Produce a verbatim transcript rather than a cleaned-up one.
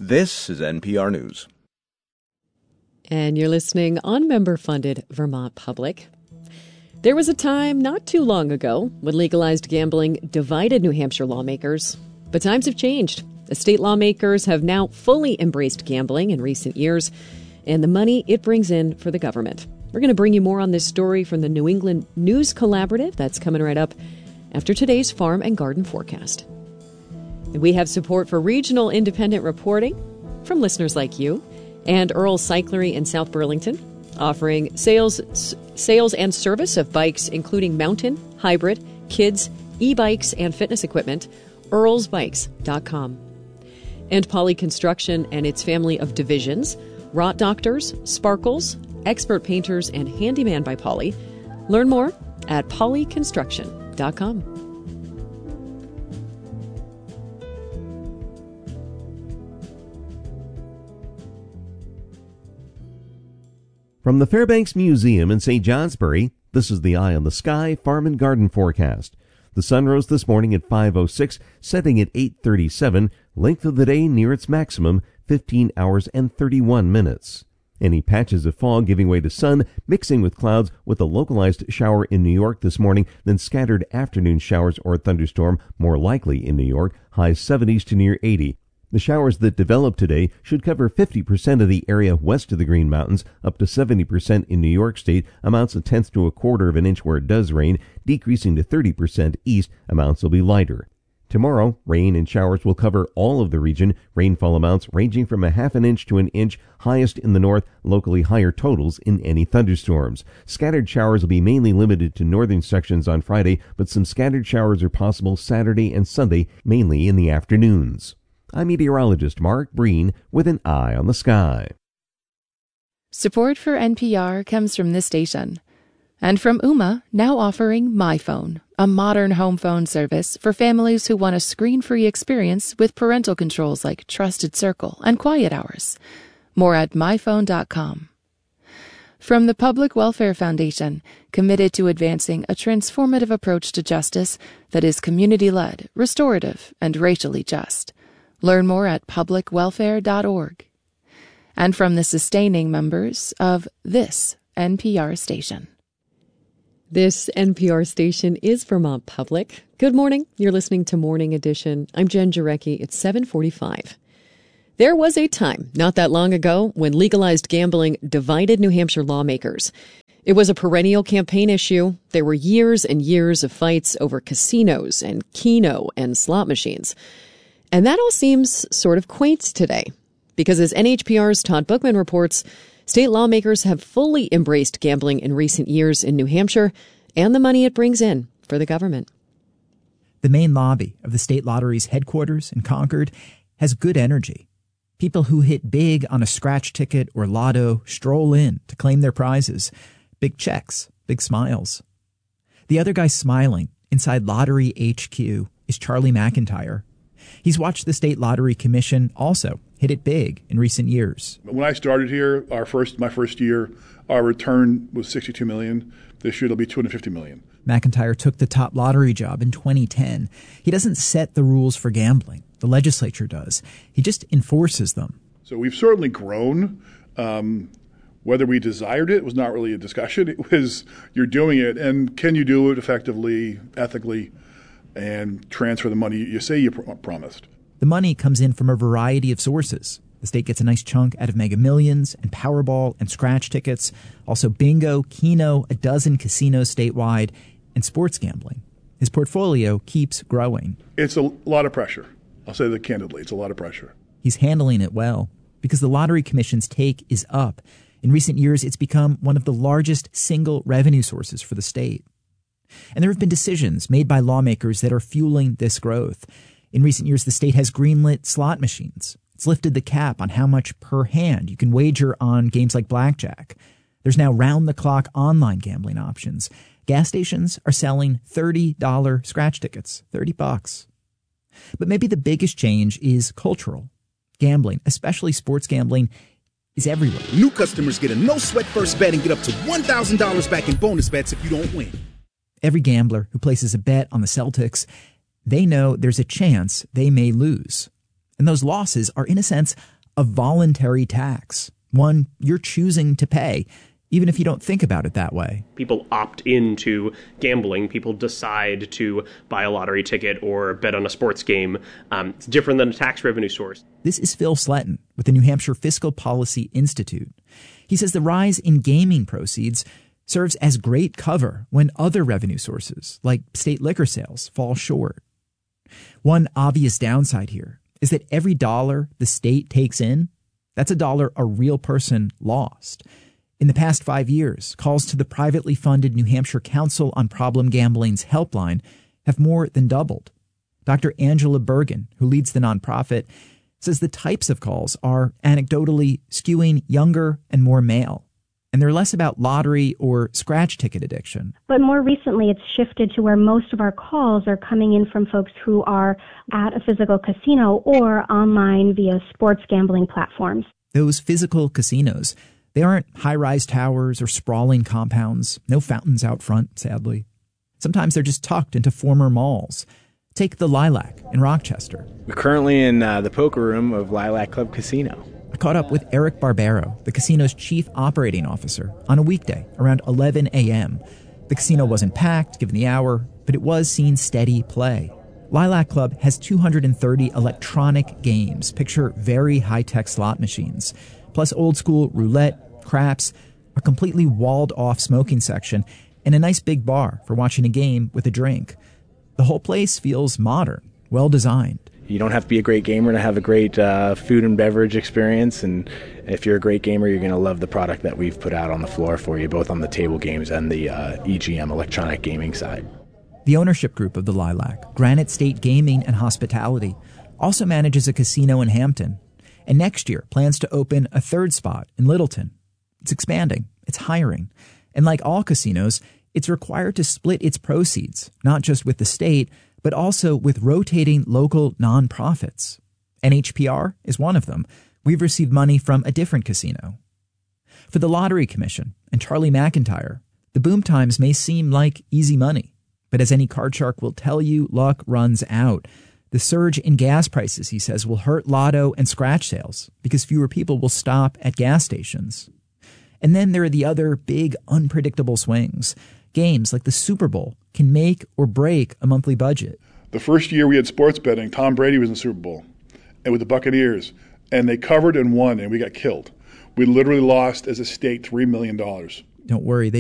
This is N P R News. And you're listening on member-funded Vermont Public. There was a time not too long ago when legalized gambling divided New Hampshire lawmakers. But times have changed. The state lawmakers have now fully embraced gambling in recent years and the money it brings in for the government. We're going to bring you more on this story from the New England News Collaborative. That's coming right up after today's Farm and Garden Forecast. And we have support for regional independent reporting from listeners like you and Earl Cyclery in South Burlington, offering sales sales and service of bikes, including mountain, hybrid, kids, e-bikes, and fitness equipment, earls bikes dot com. And Poly Construction and its family of divisions, Rot Doctors, Sparkles, Expert Painters, and Handyman by Poly. Learn more at poly construction dot com. From the Fairbanks Museum in Saint Johnsbury, this is the Eye on the Sky Farm and Garden Forecast. The sun rose this morning at five oh six, setting at eight thirty-seven, length of the day near its maximum, fifteen hours and thirty-one minutes. Any patches of fog giving way to sun, mixing with clouds with a localized shower in New York this morning, then scattered afternoon showers or thunderstorm more likely in New York, highs seventies to near eighty. The showers that develop today should cover fifty percent of the area west of the Green Mountains, up to seventy percent in New York State, amounts a tenth to a quarter of an inch where it does rain, decreasing to thirty percent east, amounts will be lighter. Tomorrow, rain and showers will cover all of the region, rainfall amounts ranging from a half an inch to an inch, highest in the north, locally higher totals in any thunderstorms. Scattered showers will be mainly limited to northern sections on Friday, but some scattered showers are possible Saturday and Sunday, mainly in the afternoons. I'm meteorologist Mark Breen with an eye on the sky. Support for N P R comes from this station. And from Ooma, now offering MyPhone, a modern home phone service for families who want a screen-free experience with parental controls like Trusted Circle and Quiet Hours. More at my phone dot com. From the Public Welfare Foundation, committed to advancing a transformative approach to justice that is community-led, restorative, and racially just. Learn more at public welfare dot org. And from the sustaining members of this N P R station. This N P R station is Vermont Public. Good morning. You're listening to Morning Edition. I'm Jen Jarecki. It's seven forty-five. There was a time, not that long ago, when legalized gambling divided New Hampshire lawmakers. It was a perennial campaign issue. There were years and years of fights over casinos and Keno and slot machines. And that all seems sort of quaint today, because as N H P R's Todd Bookman reports, state lawmakers have fully embraced gambling in recent years in New Hampshire and the money it brings in for the government. The main lobby of the state lottery's headquarters in Concord has good energy. People who hit big on a scratch ticket or lotto stroll in to claim their prizes. Big checks, big smiles. The other guy smiling inside Lottery H Q is Charlie McIntyre. He's watched the State Lottery Commission also hit it big in recent years. When I started here, our first, my first year, our return was sixty-two million dollars. This year it'll be two hundred fifty million dollars. McIntyre took the top lottery job in twenty ten. He doesn't set the rules for gambling. The legislature does. He just enforces them. So we've certainly grown. Um, whether we desired it was not really a discussion. It was, you're doing it, and can you do it effectively, ethically, and transfer the money you say you pr- promised. The money comes in from a variety of sources. The state gets a nice chunk out of Mega Millions and Powerball and scratch tickets, also bingo, Keno, a dozen casinos statewide, and sports gambling. His portfolio keeps growing. It's a lot of pressure. I'll say that candidly. It's a lot of pressure. He's handling it well because the Lottery Commission's take is up. In recent years, it's become one of the largest single revenue sources for the state. And there have been decisions made by lawmakers that are fueling this growth. In recent years, the state has greenlit slot machines. It's lifted the cap on how much per hand you can wager on games like blackjack. There's now round-the-clock online gambling options. Gas stations are selling thirty dollars scratch tickets, thirty bucks. But maybe the biggest change is cultural. Gambling, especially sports gambling, is everywhere. New customers get a no-sweat first bet and get up to one thousand dollars back in bonus bets if you don't win. Every gambler who places a bet on the Celtics, they know there's a chance they may lose. And those losses are, in a sense, a voluntary tax, one you're choosing to pay, even if you don't think about it that way. People opt into gambling. People decide to buy a lottery ticket or bet on a sports game. Um, it's different than a tax revenue source. This is Phil Sletton with the New Hampshire Fiscal Policy Institute. He says the rise in gaming proceeds serves as great cover when other revenue sources, like state liquor sales, fall short. One obvious downside here is that every dollar the state takes in, that's a dollar a real person lost. In the past five years, calls to the privately funded New Hampshire Council on Problem Gambling's helpline have more than doubled. Doctor Angela Bergen, who leads the nonprofit, says the types of calls are anecdotally skewing younger and more male, and they're less about lottery or scratch ticket addiction. But more recently, it's shifted to where most of our calls are coming in from folks who are at a physical casino or online via sports gambling platforms. Those physical casinos, they aren't high-rise towers or sprawling compounds, no fountains out front, sadly. Sometimes they're just tucked into former malls. Take the Lilac in Rochester. We're currently in uh, the poker room of Lilac Club Casino. I caught up with Eric Barbero, the casino's chief operating officer, on a weekday around eleven a.m. The casino wasn't packed, given the hour, but it was seeing steady play. Lilac Club has two hundred thirty electronic games, picture very high-tech slot machines, plus old-school roulette, craps, a completely walled-off smoking section, and a nice big bar for watching a game with a drink. The whole place feels modern, well-designed. You don't have to be a great gamer to have a great uh, food and beverage experience, and if you're a great gamer, you're going to love the product that we've put out on the floor for you, both on the table games and the uh, E G M, electronic gaming side. The ownership group of the Lilac, Granite State Gaming and Hospitality, also manages a casino in Hampton, and next year plans to open a third spot in Littleton. It's expanding, it's hiring, and like all casinos, it's required to split its proceeds, not just with the state, but also with rotating local nonprofits. N H P R is one of them. We've received money from a different casino. For the Lottery Commission and Charlie McIntyre, the boom times may seem like easy money, but as any card shark will tell you, luck runs out. The surge in gas prices, he says, will hurt lotto and scratch sales because fewer people will stop at gas stations. And then there are the other big, unpredictable swings. Games like the Super Bowl can make or break a monthly budget. The first year we had sports betting, Tom Brady was in the Super Bowl and with the Buccaneers, and they covered and won, and we got killed. We literally lost as a state three million dollars. Don't worry, they